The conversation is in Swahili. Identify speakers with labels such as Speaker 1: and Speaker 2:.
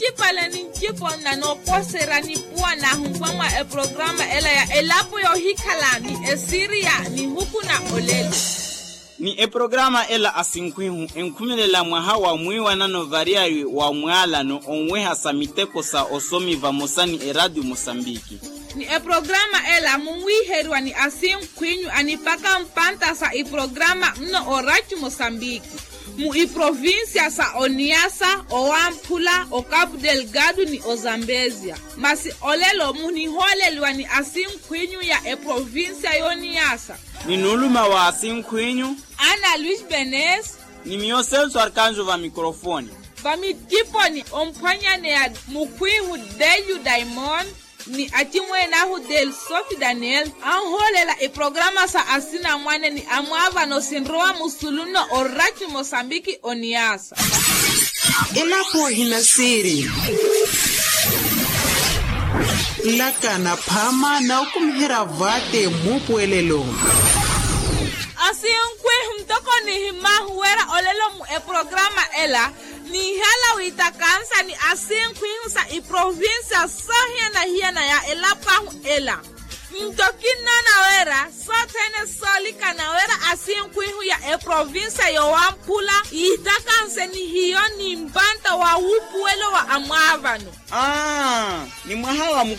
Speaker 1: pale ni chipo na no posera ni pua na hungwama e programa ela ya elapo yo hikala ni esiria ni huku na olele.
Speaker 2: Ni e programa ela asinkwihu enkumilela mwaha wa mwiwa nano variawi wa mwala no onweha samiteko sa osomi va mosani e radio Mosambiki.
Speaker 1: Ni e programa ela mungwi herwa ni asinkwihu anipaka mpanta sa i programa mno o radio Mosambiki. Mu i provincia sa Oniasa, Oampula, o Cabo Delgado ni Ozambezia. Masi olelo muni holelwa ni asinkwihu ya e provincia yoniasa.
Speaker 2: Ni nuluma wa asinkwihu
Speaker 1: Ana Luis Benes.
Speaker 2: Ni mioselso arkanjo va mikrofoni.
Speaker 1: Vami tipo ni ompanya ne ya mukwihu Deyu Diamond. Ni atimwe na hu del Sophie Daniel. Anholela e programa sa asina mwane ni amwava no sinroa musuluno o radio Mosambiki Oniasa.
Speaker 3: Elapo hinasiri. Lakana pama na ukumhera vate mupuelelo.
Speaker 1: Asiyonkwe mtoko ni himahuera olelo mu e programa ela ni hala witakansa ni asiyonkwe sa i provincia so hiena ya elapa ela mtokina na wera so tene solika na wera asiyonkwe ya e provincia yowampula itakanse ni hiyo ni mbanta wa upuelo wa amavano.
Speaker 2: Ni mwaha wa